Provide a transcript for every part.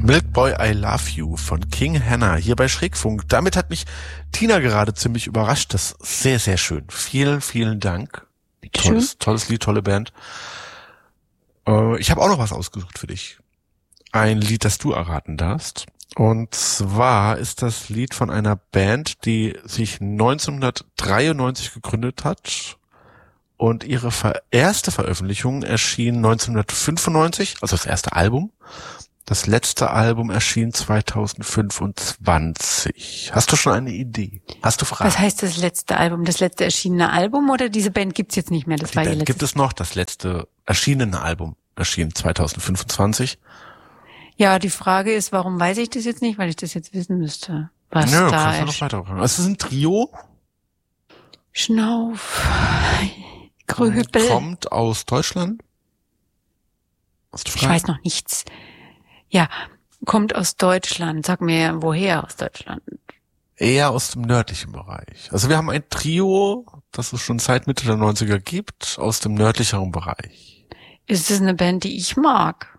Milk Boy I Love You von King Hannah hier bei Schrägfunk. Damit hat mich Tina gerade ziemlich überrascht. Das ist sehr, sehr schön. Vielen, vielen Dank. Tolles Lied, tolle Band. Ich habe auch noch was ausgesucht für dich. Ein Lied, das du erraten darfst. Und zwar ist das Lied von einer Band, die sich 1993 gegründet hat. Und ihre erste Veröffentlichung erschien 1995, also das erste Album. Das letzte Album erschien 2025. Hast du schon eine Idee? Hast du Fragen? Was heißt das letzte Album? Das letzte erschienene Album oder diese Band gibt's jetzt nicht mehr? Das war ihr letztes. Gibt es noch. Das letzte erschienene Album erschien 2025. Ja, die Frage ist, warum weiß ich das jetzt nicht? Weil ich das jetzt wissen müsste. Was ja, da kannst du noch weiter fragen. Es ist ein Trio. Schnauf. Gröbel. Kommt aus Deutschland. Ich weiß noch nichts. Ja, kommt aus Deutschland. Sag mir, woher aus Deutschland? Eher aus dem nördlichen Bereich. Also wir haben ein Trio, das es schon seit Mitte der 90er gibt, aus dem nördlicheren Bereich. Ist es eine Band, die ich mag?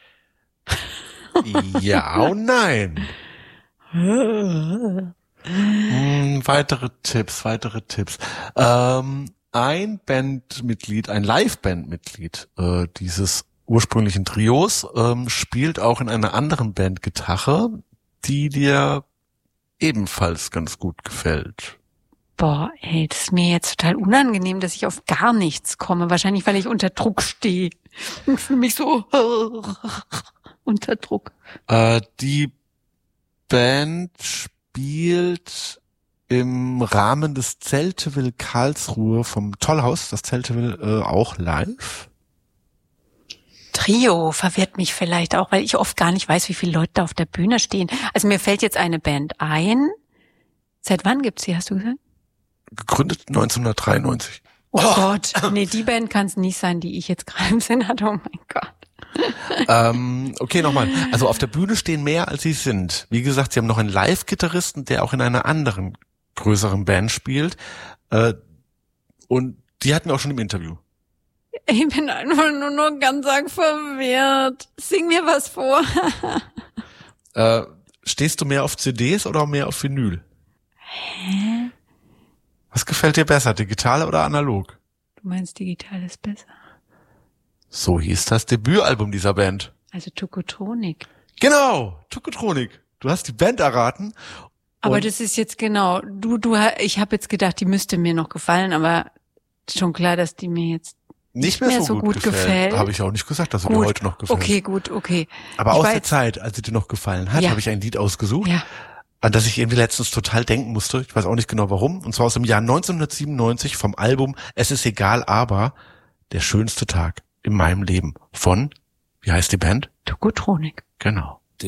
Ja und nein. Weitere Tipps. Ein Bandmitglied, ein Live-Bandmitglied dieses ursprünglichen Trios spielt auch in einer anderen Band Gitarre, die dir ebenfalls ganz gut gefällt. Boah, ey, das ist mir jetzt total unangenehm, dass ich auf gar nichts komme. Wahrscheinlich, weil ich unter Druck stehe. Ich fühle mich so unter Druck. Die Band spielt im Rahmen des Zelteville Karlsruhe vom Tollhaus, das Zelteville, auch live. Trio verwirrt mich vielleicht auch, weil ich oft gar nicht weiß, wie viele Leute da auf der Bühne stehen. Also mir fällt jetzt eine Band ein. Seit wann gibt's sie, hast du gesagt? Gegründet 1993. Oh Gott, nee, die Band kann es nicht sein, die ich jetzt gerade im Sinn hatte. Oh mein Gott. Okay, nochmal. Also auf der Bühne stehen mehr, als sie sind. Wie gesagt, sie haben noch einen Live-Gitarristen, der auch in einer anderen, größeren Band spielt. Und die hatten wir auch schon im Interview. Ich bin einfach nur noch ganz arg verwirrt. Sing mir was vor. Stehst du mehr auf CDs oder mehr auf Vinyl? Hä? Was gefällt dir besser, digital oder analog? Du meinst, digital ist besser? So hieß das Debütalbum dieser Band. Also Tokotronik. Genau, Tokotronik. Du hast die Band erraten. Aber das ist jetzt genau, ich habe jetzt gedacht, die müsste mir noch gefallen, aber schon klar, dass die mir jetzt nicht mehr so gut gefällt. Habe ich auch nicht gesagt, dass sie dir heute noch gefällt. Okay. Aber aus der Zeit, als sie dir noch gefallen hat, habe ich ein Lied ausgesucht, an das ich irgendwie letztens total denken musste. Ich weiß auch nicht genau warum. Und zwar aus dem Jahr 1997 vom Album Es ist egal, aber der schönste Tag in meinem Leben von, wie heißt die Band? Tokotronik. Genau.